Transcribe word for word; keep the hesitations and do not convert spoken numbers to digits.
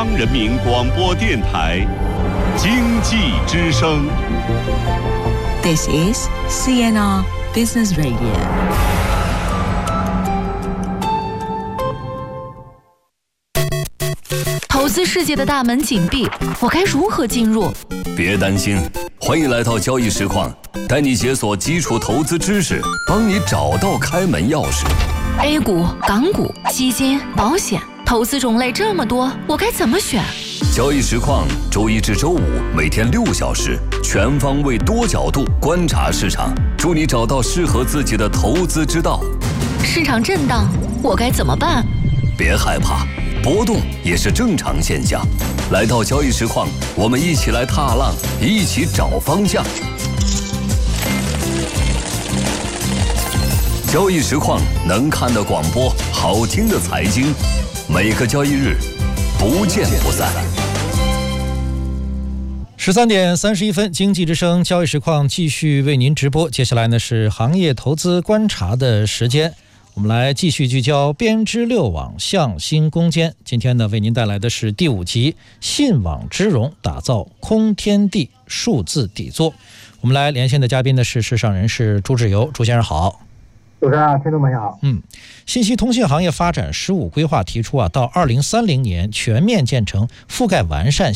央人民广播电台经济之声。 This is C N R Business Radio。 投资世界的大门紧闭，我该如何进入？ 别担心，欢迎来到交易实况，带你解锁基础投资知识，帮你找到开门钥匙。 A 股、港股、基金、保险，投资种类这么多，我该怎么选？ 交易实况周一至周五每天六小时，全方位多角度观察市场，助你找到适合自己的投资之道。 市场震荡，我该怎么办？ 别害怕，波动也是正常现象。来到交易实况，我们一起来踏浪，一起找方向。交易实况能看的广播，好听的财经，每个交易日不见不散。 十三点三十一分，经济之声交易实况继续为您直播。接下来呢是行业投资观察的时间，我们来继续聚焦编织六网向心攻坚。今天呢为您带来的是第五集信网织绒，打造空天地数字底座。我们来连线的嘉宾呢是市场人士朱志游，朱先生好。 主持人、听众们好。 嗯，信息通信行业发展十五规划提出啊，到二零三零年全面建成覆盖完善